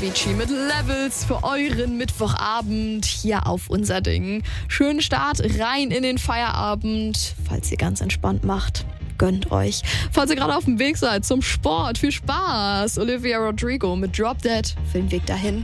Avicii mit Levels für euren Mittwochabend hier auf unser Ding. Schönen Start rein in den Feierabend, falls ihr ganz entspannt macht. Gönnt euch. Falls ihr gerade auf dem Weg seid zum Sport, viel Spaß. Olivia Rodrigo mit Drop Dead für den Weg dahin.